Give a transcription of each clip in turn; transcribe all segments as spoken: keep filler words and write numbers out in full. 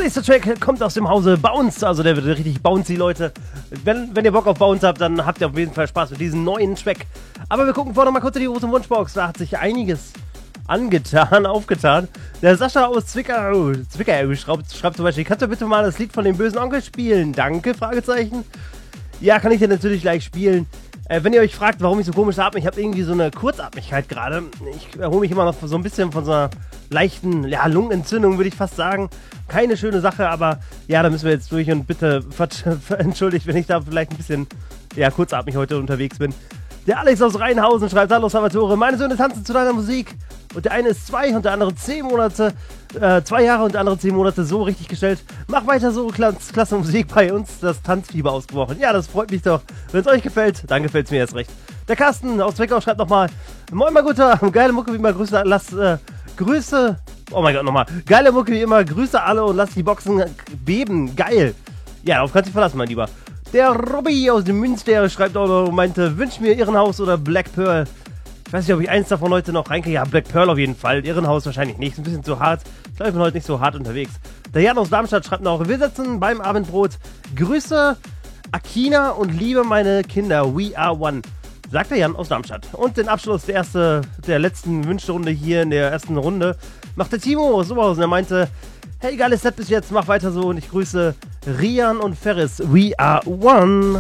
nächste Track kommt aus dem Hause Bounce, also der wird richtig bouncy, Leute. Wenn, wenn ihr Bock auf Bounce habt, dann habt ihr auf jeden Fall Spaß mit diesem neuen Track. Aber wir gucken vorher noch mal kurz in die große Wunschbox, da hat sich einiges angetan, aufgetan. Der Sascha aus Zwickau, Zwickau schreibt, schreibt zum Beispiel, kannst du bitte mal das Lied von dem bösen Onkel spielen? Danke, Fragezeichen. Ja, kann ich dir natürlich gleich spielen. Äh, wenn ihr euch fragt, warum ich so komisch atme, ich habe irgendwie so eine Kurzatmigkeit gerade. Ich erhole mich immer noch so ein bisschen von so einer leichten ja, Lungenentzündung, würde ich fast sagen. Keine schöne Sache, aber ja, da müssen wir jetzt durch und bitte entschuldigt, wenn ich da vielleicht ein bisschen ja, kurzatmig heute unterwegs bin. Der Alex aus Rheinhausen schreibt, hallo Salvatore, meine Söhne tanzen zu deiner Musik. Und der eine ist zwei und der andere zehn Monate, äh, zwei Jahre und der andere zehn Monate, so richtig gestellt. Mach weiter so, klasse, klasse Musik, bei uns das Tanzfieber ausgebrochen. Ja, das freut mich doch. Wenn es euch gefällt, dann gefällt es mir erst recht. Der Carsten aus Zwickau schreibt nochmal, moin mal guter, geile Mucke wie immer, Grüße, lass, äh, Grüße, oh mein Gott, nochmal, geile Mucke wie immer, Grüße alle und lass die Boxen beben, geil. Ja, darauf kannst du dich verlassen, mein Lieber. Der Robby aus dem Münster schreibt auch noch, meinte, wünsch mir Irrenhaus oder Black Pearl. Ich weiß nicht, ob ich eins davon heute noch reinkriege. Ja, Black Pearl auf jeden Fall. Irrenhaus wahrscheinlich nicht. Ist ein bisschen zu hart. Ich glaube, ich bin heute nicht so hart unterwegs. Der Jan aus Darmstadt schreibt noch, wir sitzen beim Abendbrot. Grüße, Akina und liebe meine Kinder. We are one. Sagt der Jan aus Darmstadt. Und den Abschluss der, erste, der letzten Wünschrunde hier in der ersten Runde macht der Timo aus Oberhausen. Er meinte, hey, geiles Set bis jetzt, mach weiter so. Und ich grüße Rian und Ferris. We are one.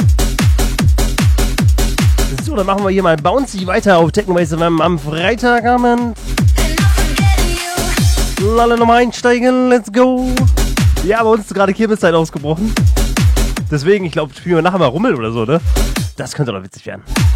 So, dann machen wir hier mal Bouncy weiter auf Technobase am Freitagabend. Lalle nochmal einsteigen, let's go. Ja, bei uns ist gerade Kirmeszeit ausgebrochen. Deswegen, ich glaube, spielen wir nachher mal Rummel oder so, ne? Das könnte doch witzig werden.